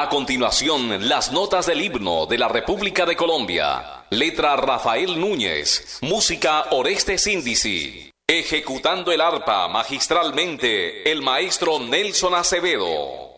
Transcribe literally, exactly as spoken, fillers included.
continuación, las notas del himno de la República de Colombia. Letra Rafael Núñez. Música Orestes Índici. Ejecutando el arpa magistralmente, el maestro Nelson Acevedo.